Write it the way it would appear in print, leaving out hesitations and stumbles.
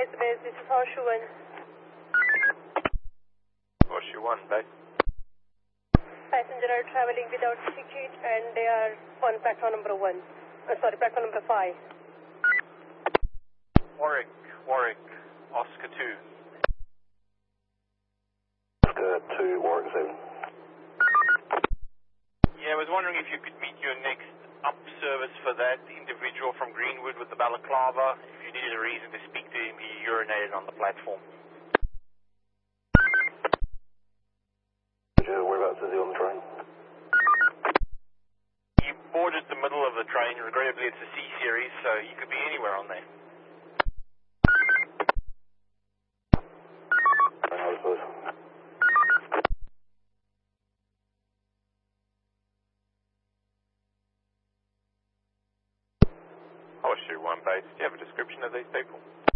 base. This is Horseshoe 1. Horseshoe 1, base. Passenger are traveling without ticket and they are on platform number 1. Platform number 5. Warwick, Oscar 2. Oscar 2, Warwick 7. Yeah, I was wondering if you could meet your next up service for that individual from Greenwood with the balaclava. If you needed a reason to speak to him, he urinated on the platform. Whereabouts is he on the train? He boarded the middle of the train. Regrettably, it's a C series, so he could be anywhere on there. Horseshoe 1 base. Do you have a description of these people?